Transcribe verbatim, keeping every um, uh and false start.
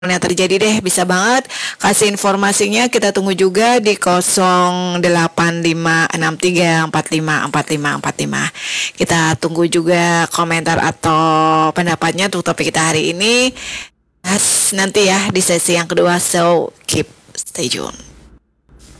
yang terjadi deh, bisa banget kasih informasinya. Kita tunggu juga di nol delapan lima enam tiga empat lima empat lima empat lima. Kita tunggu juga komentar atau pendapatnya untuk topik kita hari ini. Nanti ya di sesi yang kedua, so keep stay tune.